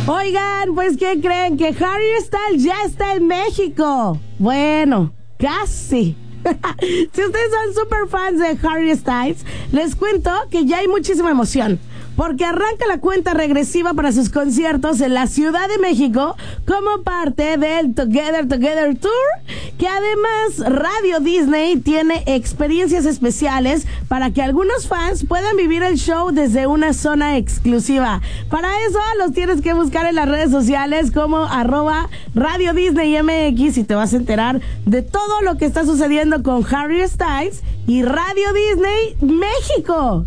Oigan, pues ¿qué creen? Que Harry Styles ya está en México. Bueno, casi. Si ustedes son super fans de Harry Styles, les cuento que ya hay muchísima emoción, porque arranca la cuenta regresiva para sus conciertos en la Ciudad de México como parte del Together Tour, que además Radio Disney tiene experiencias especiales para que algunos fans puedan vivir el show desde una zona exclusiva. Para eso los tienes que buscar en las redes sociales como @Radio Disney MX y te vas a enterar de todo lo que está sucediendo con Harry Styles y Radio Disney México.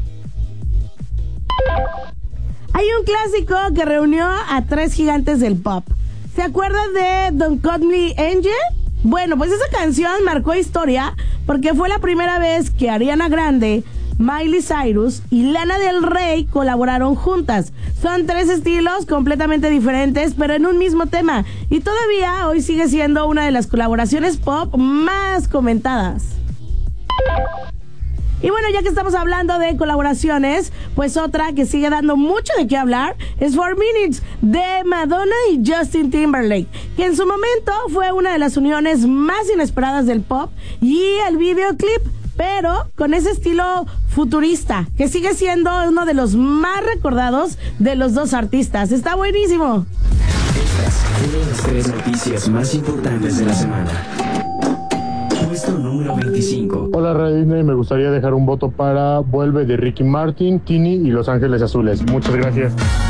Hay un clásico que reunió a 3 gigantes del pop. ¿Se acuerdan de Don't Call Me Angel? Bueno, pues esa canción marcó historia porque fue la primera vez que Ariana Grande, Miley Cyrus y Lana del Rey colaboraron juntas. Son 3 estilos completamente diferentes, pero en un mismo tema. Y todavía hoy sigue siendo una de las colaboraciones pop más comentadas. Y bueno, ya que estamos hablando de colaboraciones, pues otra que sigue dando mucho de qué hablar es 4 Minutes de Madonna y Justin Timberlake, que en su momento fue una de las uniones más inesperadas del pop y el videoclip, pero con ese estilo futurista, que sigue siendo uno de los más recordados de los dos artistas. Está buenísimo. Estas fueron las 3 noticias más importantes de la semana. Puesto número 25. Hola Radio Disney, me gustaría dejar un voto para Vuelve de Ricky Martin, Tini y Los Ángeles Azules. Muchas gracias.